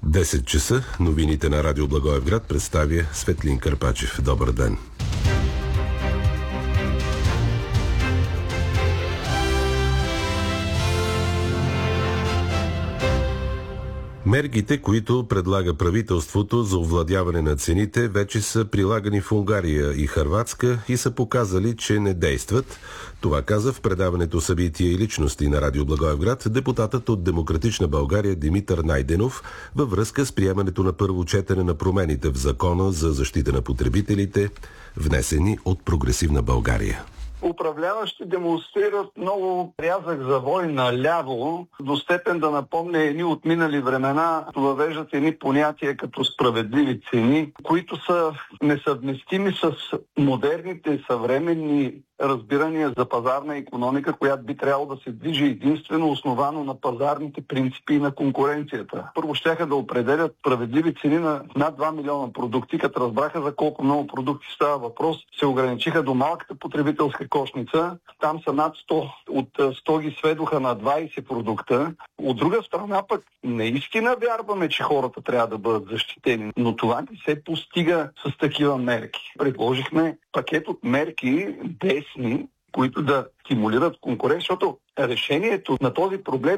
10 часа, новините на Радио Благоевград представя Светлин Карпачев. Добър ден! Мерките, които предлага правителството за овладяване на цените, вече са прилагани в Унгария и Хърватска и са показали, че не действат. Това каза в предаването "Събития и личности" на Радио Благоевград депутатът от Демократична България Димитър Найденов във връзка с приемането на първо четене на промените в Закона за защита на потребителите, внесени от Прогресивна България. Управляващи демонстрират много рязък завой наляво, до степен да напомня едни от минали времена, въвеждат едни понятия като справедливи цени, които са несъвместими с модерните съвременни разбирания за пазарна икономика, която би трябвало да се движи единствено основано на пазарните принципи и на конкуренцията. Първо щяха да определят справедливи цени на над 2 милиона продукти, като разбраха за колко много продукти става въпрос, се ограничиха до малката потребителска кошница. Там са над 100. От 100 ги сведоха на 20 продукта. От друга страна пък наистина вярваме, че хората трябва да бъдат защитени, но това не се постига с такива мерки. Предложихме пакет от мерки, десни, които да стимулират конкуренция, защото решението на този проблем